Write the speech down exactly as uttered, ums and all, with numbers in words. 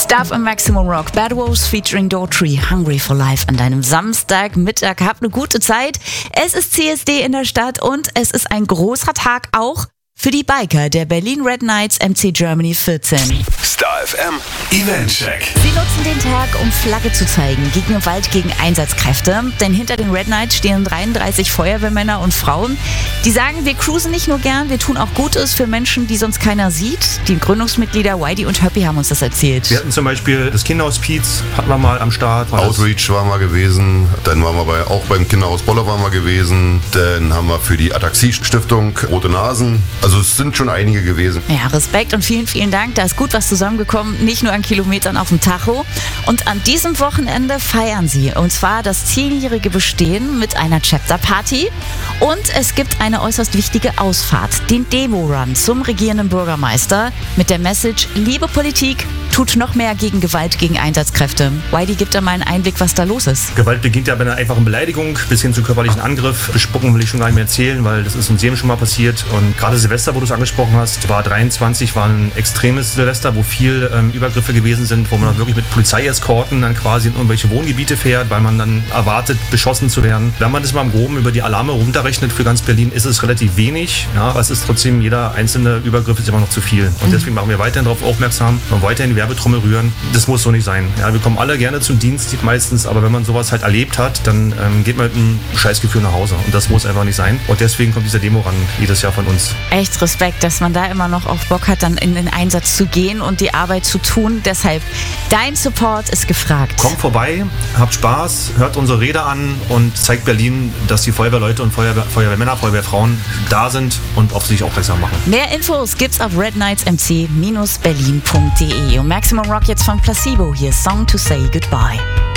Stuff im Maximum Rock. Bad Wolves featuring Daughtry, Hungry for Life an deinem Samstagmittag. Habt eine gute Zeit. Es ist C S D in der Stadt und es ist ein großer Tag auch für die Biker der Berlin Red Knights M C Germany vierzehn. Star F M Eventcheck. Sie nutzen den Tag, um Flagge zu zeigen gegen Gewalt gegen Einsatzkräfte. Denn hinter den Red Knights stehen dreiunddreißig Feuerwehrmänner und Frauen. Die sagen, wir cruisen nicht nur gern, wir tun auch Gutes für Menschen, die sonst keiner sieht. Die Gründungsmitglieder Whitey und Happy haben uns das erzählt. Wir hatten zum Beispiel das Kinderhospiz, hatten wir mal am Start. Outreach waren wir gewesen, dann waren wir bei, auch beim Kinderhaus Boller waren wir gewesen. Dann haben wir für die Ataxie-Stiftung Rote Nasen. Also es sind schon einige gewesen. Ja, Respekt und vielen, vielen Dank. Da ist gut was zusammengekommen, nicht nur an Kilometern auf dem Tacho. Und an diesem Wochenende feiern sie. Und zwar das zehnjährige Bestehen mit einer Chapter-Party. Und es gibt eine äußerst wichtige Ausfahrt, den Demo-Run zum regierenden Bürgermeister mit der Message: Liebe Politik, tut noch mehr gegen Gewalt gegen Einsatzkräfte. Whitey gibt da mal einen Einblick, was da los ist. Gewalt beginnt ja bei einer einfachen Beleidigung bis hin zu körperlichen Angriff. Bespucken will ich schon gar nicht mehr erzählen, weil das ist uns jedem schon mal passiert. Und gerade Silvester, wo du es angesprochen hast, war dreiundzwanzig, war ein extremes Silvester, wo viel ähm, Übergriffe gewesen sind, wo man dann wirklich mit Polizeieskorten dann quasi in irgendwelche Wohngebiete fährt, weil man dann erwartet, beschossen zu werden. Wenn man das mal im Groben über die Alarme runterrechnet für ganz Berlin, ist es relativ wenig. Ja, aber es ist trotzdem, jeder einzelne Übergriff ist immer noch zu viel. Und deswegen machen wir weiterhin darauf aufmerksam und weiterhin die Werbetrommel rühren. Das muss so nicht sein. Ja, wir kommen alle gerne zum Dienst meistens, aber wenn man sowas halt erlebt hat, dann ähm, geht man mit einem Scheißgefühl nach Hause. Und das muss einfach nicht sein. Und deswegen kommt dieser Demo ran jedes Jahr von uns. Echt Respekt, dass man da immer noch auf Bock hat, dann in den Einsatz zu gehen und die Arbeit zu tun. Deshalb, dein Support ist gefragt. Kommt vorbei, habt Spaß, hört unsere Rede an und zeigt Berlin, dass die Feuerwehrleute und Feuerwehr, Feuerwehrmänner, Feuerwehrfrauen da sind und auf sich aufmerksam machen. Mehr Infos gibt's auf red knights m c Bindestrich berlin punkt d e. Und Maximum Rock jetzt von Placebo. Hier Song to Say Goodbye.